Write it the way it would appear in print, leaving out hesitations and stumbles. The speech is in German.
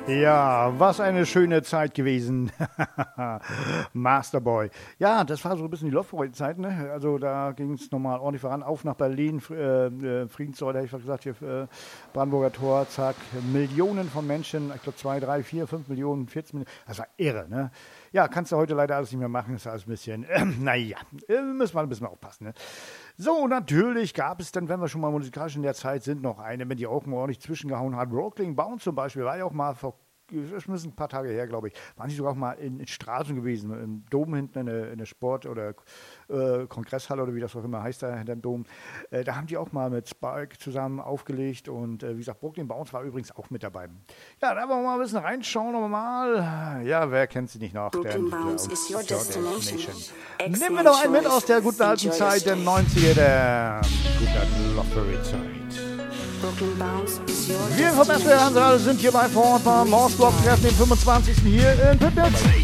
Ja, was eine schöne Zeit gewesen. Masterboy. Ja, das war so ein bisschen die Loveboy-Zeit, ne? Also da ging es nochmal ordentlich voran. Auf nach Berlin, Friedenstor, da hätte ich was gesagt, hier Brandenburger Tor, zack. Millionen von Menschen, ich glaube 2, 3, 4, 5 Millionen, 14 Millionen. Das war irre, ne? Ja, kannst du heute leider alles nicht mehr machen, ist alles ein bisschen, naja, müssen wir ein bisschen aufpassen, ne? So, natürlich gab es dann, wenn wir schon mal musikalisch in der Zeit sind, noch eine, wenn die auch mal ordentlich zwischengehauen hat. Brooklyn Bounce zum Beispiel, war ja auch mal das ist ein paar Tage her, glaube ich, waren die sogar auch mal in Straßen gewesen, im Dom hinten in der Sport- oder Kongresshalle oder wie das auch immer heißt, da hinter dem Dom. Da haben die auch mal mit Spike zusammen aufgelegt und wie gesagt, Brooklyn Bounce war übrigens auch mit dabei. Ja, da wollen wir mal ein bisschen reinschauen nochmal. Ja, wer kennt sie nicht noch? Brooklyn Bounce is your destination. Nehmen wir noch einen mit aus der guten alten Zeit der 90er, der guten alten Loveboy-Zeit. Wir von SWR sind hier bei Fort beim Morse Block Treffen, den 25. hier in Püttwitz.